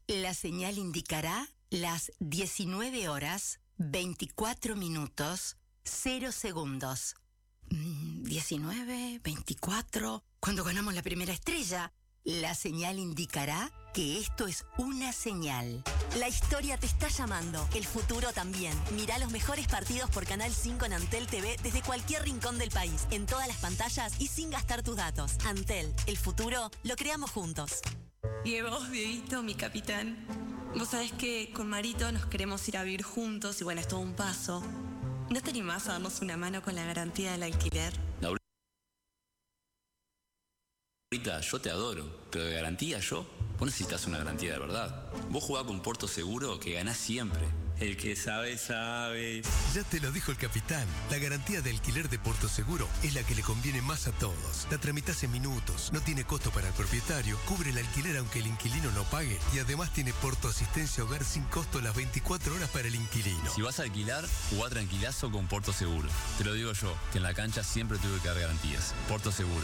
La señal indicará las 19 horas, 24 minutos, 0 segundos. 19, 24... Cuando ganamos la primera estrella, la señal indicará que esto es una señal. La historia te está llamando, el futuro también. Mirá los mejores partidos por Canal 5 en Antel TV desde cualquier rincón del país, en todas las pantallas y sin gastar tus datos. Antel, el futuro lo creamos juntos. Y vos, Dieguito, mi capitán. Vos sabés que con Marito nos queremos ir a vivir juntos y bueno, es todo un paso. ¿No te animás a darnos una mano con la garantía del alquiler? Laurita, yo te adoro, pero de garantía vos necesitas una garantía de verdad. Vos jugás con Porto Seguro que ganás siempre. El que sabe, sabe. Ya te lo dijo el capitán. La garantía de alquiler de Porto Seguro es la que le conviene más a todos. La tramitas en minutos, no tiene costo para el propietario, cubre el alquiler aunque el inquilino no pague y además tiene Porto Asistencia Hogar sin costo las 24 horas para el inquilino. Si vas a alquilar, jugá tranquilazo con Porto Seguro. Te lo digo yo, que en la cancha siempre tuve que dar garantías. Porto Seguro.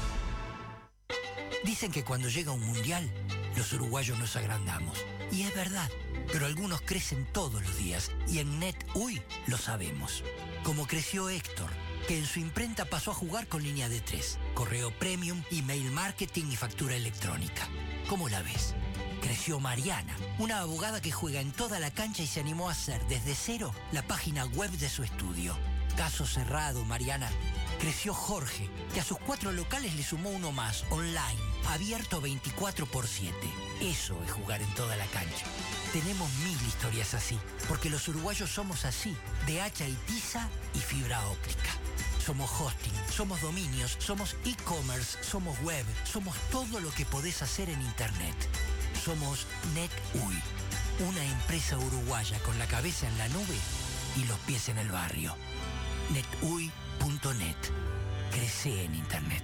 Dicen que cuando llega un mundial, los uruguayos nos agrandamos. Y es verdad, pero algunos crecen todos los días y en NetUI lo sabemos. Como creció Héctor, que en su imprenta pasó a jugar con línea de 3, correo premium, email marketing y factura electrónica. ¿Cómo la ves? Creció Mariana, una abogada que juega en toda la cancha y se animó a hacer desde cero la página web de su estudio. Caso cerrado, Mariana. Creció Jorge, que a sus 4 locales le sumó uno más, online, abierto 24/7. Eso es jugar en toda la cancha. Tenemos 1000 historias así, porque los uruguayos somos así, de hacha y tiza y fibra óptica. Somos hosting, somos dominios, somos e-commerce, somos web, somos todo lo que podés hacer en internet. Somos NetUI, una empresa uruguaya con la cabeza en la nube y los pies en el barrio. NetUI.net. Crece en internet.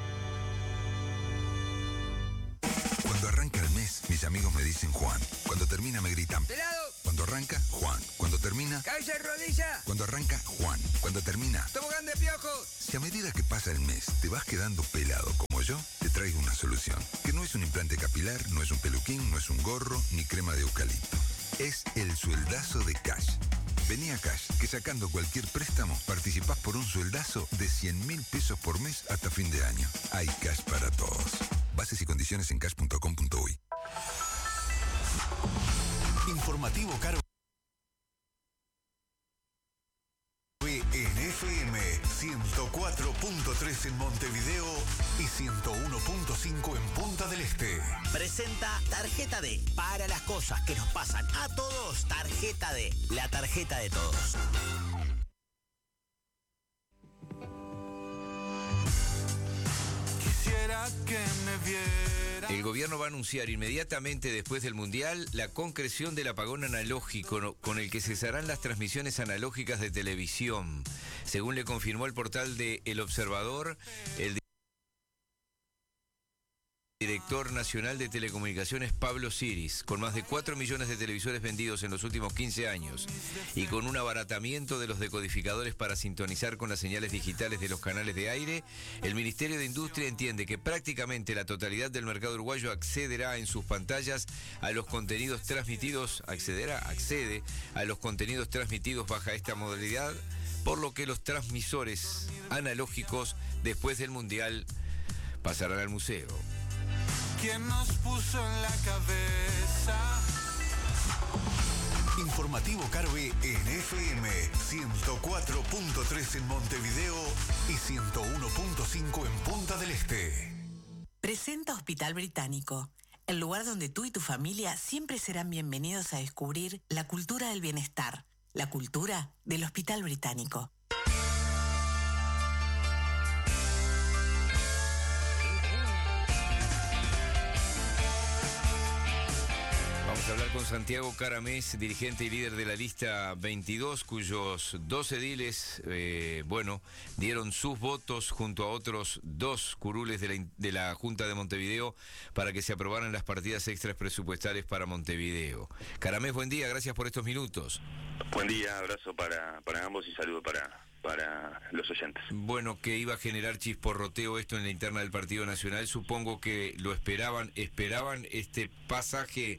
Cuando arranca el mes, mis amigos me dicen Juan. Cuando termina me gritan ¡Pelado! Cuando arranca, Juan. Cuando termina... ¡Cabeza de rodilla! Cuando arranca, Juan. Cuando termina... ¡Tobogán de piojo! Si a medida que pasa el mes te vas quedando pelado como yo, te traigo una solución. Que no es un implante capilar, no es un peluquín, no es un gorro, ni crema de eucalipto. Es el sueldazo de Cash. Vení a Cash, que sacando cualquier préstamo, participás por un sueldazo de 100.000 pesos por mes hasta fin de año. Hay Cash para todos. Bases y condiciones en cash.com.uy. Informativo Caro en FM 104.3 en Montevideo y 101.5 en Punta del Este. Presenta Tarjeta D, para las cosas que nos pasan a todos. Tarjeta D, la tarjeta de todos. Quisiera que me viera. El gobierno va a anunciar inmediatamente después del Mundial la concreción del apagón analógico con el que cesarán las transmisiones analógicas de televisión. Según le confirmó el portal de El Observador, el director nacional de telecomunicaciones Pablo Siris, con más de 4 millones de televisores vendidos en los últimos 15 años y con un abaratamiento de los decodificadores para sintonizar con las señales digitales de los canales de aire, el Ministerio de Industria entiende que prácticamente la totalidad del mercado uruguayo accederá en sus pantallas a los contenidos transmitidos, accede a los contenidos transmitidos bajo esta modalidad, por lo que los transmisores analógicos después del Mundial pasarán al museo. ¿Quién nos puso en la cabeza? Informativo Caroe en FM 104.3 en Montevideo y 101.5 en Punta del Este. Presenta Hospital Británico, el lugar donde tú y tu familia siempre serán bienvenidos a descubrir la cultura del bienestar, la cultura del Hospital Británico. Vamos a hablar con Santiago Caramés, dirigente y líder de la lista 22, cuyos 2 ediles, dieron sus votos junto a otros 2 curules de la Junta de Montevideo para que se aprobaran las partidas extras presupuestales para Montevideo. Caramés, buen día, gracias por estos minutos. Buen día, abrazo para ambos y saludo para los oyentes. Bueno, que iba a generar chisporroteo esto en la interna del Partido Nacional, supongo que lo esperaban este pasaje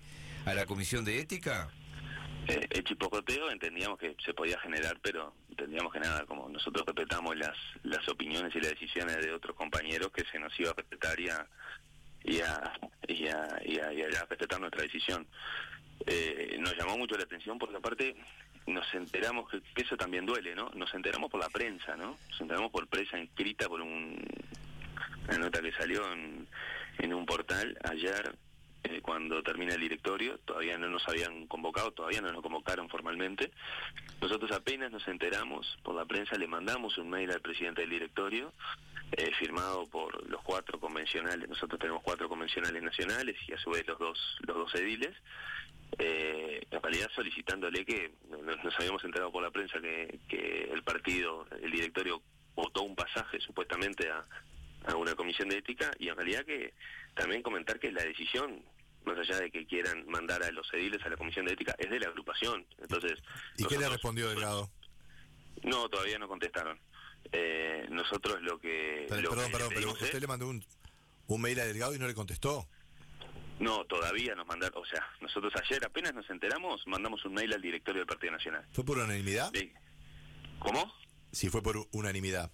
a la Comisión de Ética? El chipocoteo entendíamos que se podía generar, pero entendíamos que nada, como nosotros respetamos las opiniones y las decisiones de otros compañeros, que se nos iba a respetar y a respetar nuestra decisión. Nos llamó mucho la atención porque aparte nos enteramos que eso también duele, ¿no? Nos enteramos por la prensa, ¿no? Nos enteramos por prensa inscrita, por una nota que salió en un portal ayer. Cuando termina el directorio, todavía no nos habían convocado, todavía no nos convocaron formalmente. Nosotros apenas nos enteramos por la prensa, le mandamos un mail al presidente del directorio, firmado por los 4 convencionales. Nosotros tenemos 4 convencionales nacionales y a su vez los dos ediles, en realidad solicitándole que nos habíamos enterado por la prensa que el directorio votó un pasaje supuestamente a una comisión de ética, y en realidad que también comentar que la decisión, más allá de que quieran mandar a los ediles a la comisión de ética, es de la agrupación. Entonces, ¿y qué le respondió Delgado? No, todavía no contestaron. Nosotros lo que... Perdón, pero usted le mandó un mail a Delgado y no le contestó. No, todavía nos mandaron, o sea, nosotros ayer apenas nos enteramos, mandamos un mail al directorio del Partido Nacional. ¿Fue por unanimidad? ¿Cómo? Sí, fue por unanimidad.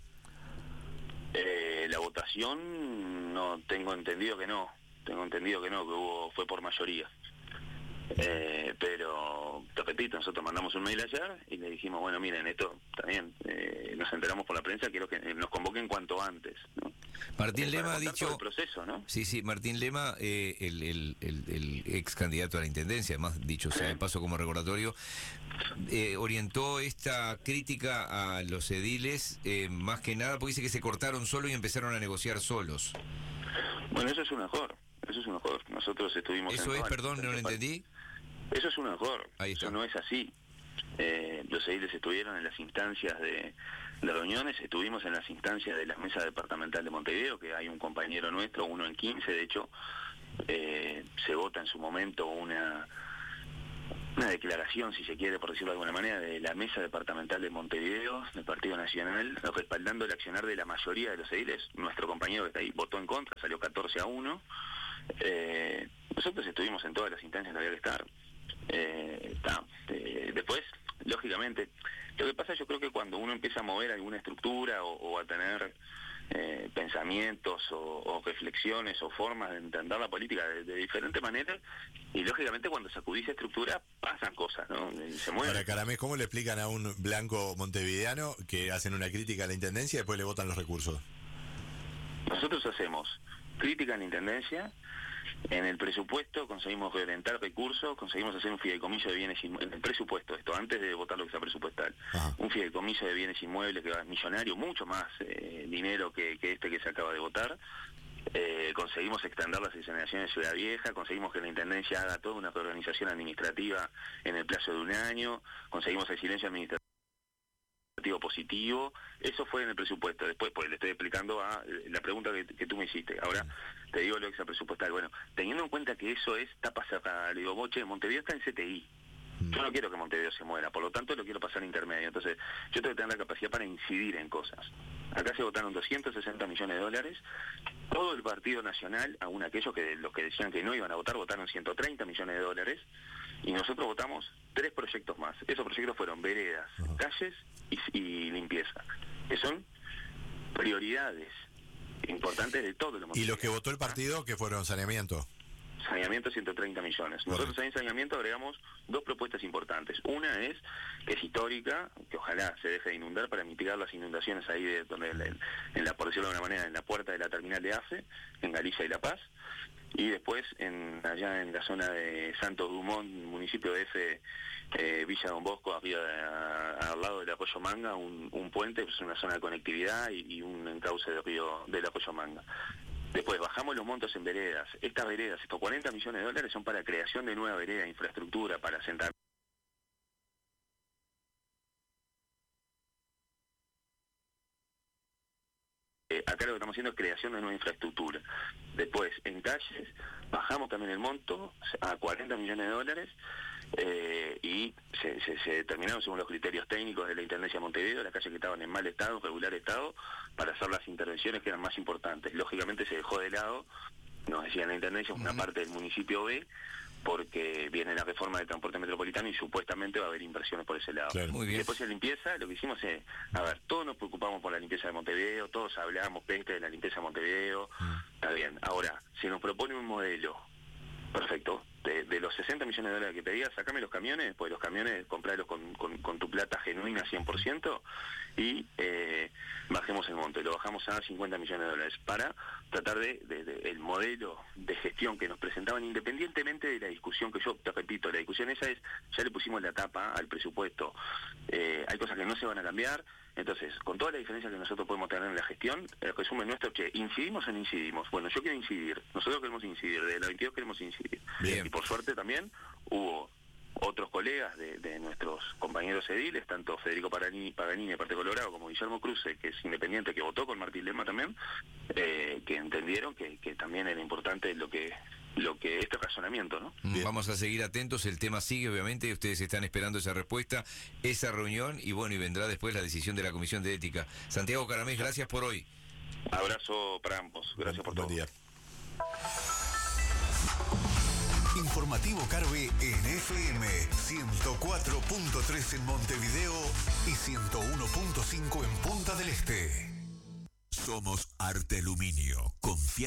La votación, no, tengo entendido que que fue por mayoría. Pero, te repito, nosotros mandamos un mail ayer y le dijimos, bueno, miren, esto también, nos enteramos por la prensa, quiero que nos convoquen cuanto antes, ¿no? Martín Lema ha dicho... el proceso, ¿no? Sí, Martín Lema, el ex candidato a la Intendencia, además dicho sea de paso como recordatorio, orientó esta crítica a los ediles, más que nada porque dice que se cortaron solo y empezaron a negociar solos. Bueno, eso es un error. Nosotros estuvimos... ¿Eso es, perdón, no lo entendí? Eso es un error. Eso no es así. Los ediles estuvieron en las instancias de reuniones, estuvimos en las instancias de la mesa departamental de Montevideo, que hay un compañero nuestro, uno en 15, de hecho, se vota en su momento una declaración, si se quiere, por decirlo de alguna manera, de la mesa departamental de Montevideo, del Partido Nacional, respaldando el accionar de la mayoría de los ediles. Nuestro compañero que está ahí votó en contra, salió 14-1. Nosotros estuvimos en todas las instancias que había que estar. Después, lógicamente, lo que pasa, yo creo que cuando uno empieza a mover alguna estructura o a tener pensamientos o reflexiones o formas de entender la política de diferente manera, y lógicamente cuando sacudís estructura pasan cosas, ¿no? Se mueven. Ahora, Caramés, ¿cómo le explican a un blanco montevideano que hacen una crítica a la Intendencia y después le votan los recursos? Nosotros hacemos crítica a la Intendencia. En el presupuesto conseguimos reorientar recursos, conseguimos hacer un fideicomiso de bienes inmuebles, en el presupuesto, esto antes de votar lo que sea presupuestal. Ajá. Un fideicomiso de bienes inmuebles que va millonario, mucho más dinero que este que se acaba de votar. Conseguimos extender las exoneraciones de Ciudad Vieja, conseguimos que la Intendencia haga toda una reorganización administrativa en el plazo de un año, conseguimos el silencio administrativo positivo. Eso fue en el presupuesto. Después, pues le estoy explicando a la pregunta que tú me hiciste. Ahora te digo lo extrapresupuestal. Bueno, teniendo en cuenta que eso es tapa cerrada, le digo, boche, Montevideo está en CTI. Yo no quiero que Montevideo se muera, por lo tanto lo quiero pasar a intermedio. Entonces, yo tengo que tener la capacidad para incidir en cosas. Acá se votaron 260 millones de dólares. Todo el Partido Nacional, aún aquellos que los que decían que no iban a votar, votaron 130 millones de dólares. Y nosotros votamos 3 proyectos más. Esos proyectos fueron veredas, calles y limpieza, que son prioridades importantes de todo lo. ¿Y lo que votó el partido, que fueron saneamiento? Saneamiento, 130 millones. Nosotros en saneamiento agregamos 2 propuestas importantes. Una es, que es histórica, que ojalá se deje de inundar para mitigar las inundaciones ahí de donde por decirlo de alguna manera, en la puerta de la terminal de AFE, en Galicia y La Paz. Y después, allá en la zona de Santos Dumont, municipio de Villa Don Bosco, arriba al lado del Arroyo Manga, un puente, es una zona de conectividad y un encauce del río del Arroyo Manga. Después bajamos los montos en veredas. Estas veredas, estos 40 millones de dólares son para creación de nueva vereda, infraestructura, para asentar. Acá lo que estamos haciendo es creación de nueva infraestructura. Después, en calles, bajamos también el monto a 40 millones de dólares y se determinaron según los criterios técnicos de la Intendencia de Montevideo las calles que estaban en mal estado, regular estado, para hacer las intervenciones que eran más importantes. Lógicamente se dejó de lado, nos decían la Intendencia, una parte del municipio B, porque viene la reforma del transporte metropolitano y supuestamente va a haber inversiones por ese lado. Claro, muy bien. Después de limpieza, lo que hicimos es, todos nos preocupamos por la limpieza de Montevideo, todos hablamos de la limpieza de Montevideo, está bien. Ahora, si nos propone un modelo, perfecto, de los 60 millones de dólares que pedías, sacame los camiones, pues los camiones compralos con tu plata genuina 100% y bajemos el monte, lo bajamos a 50 millones de dólares para tratar de el modelo de gestión que nos presentaban, independientemente de la discusión que yo te repito, la discusión esa es, ya le pusimos la tapa al presupuesto, hay cosas que no se van a cambiar. Entonces, con toda la diferencia que nosotros podemos tener en la gestión, el resumen nuestro es que ¿incidimos o no incidimos? Bueno, yo quiero incidir, nosotros queremos incidir, de la 22 queremos incidir. Bien. Y por suerte también hubo otros colegas de nuestros compañeros ediles, tanto Federico Paganini de Parte Colorado como Guillermo Cruce, que es independiente, que votó con Martín Lema también, que entendieron que también era importante lo que este razonamiento, ¿no? Vamos a seguir atentos, el tema sigue, obviamente, ustedes están esperando esa respuesta, esa reunión, y bueno, y vendrá después la decisión de la Comisión de Ética. Santiago Caramés, gracias por hoy. Abrazo para ambos, gracias por todo. Buen día. Informativo Carve en FM 104.3 en Montevideo y 101.5 en Punta del Este. Somos Arte Aluminio. Confianza.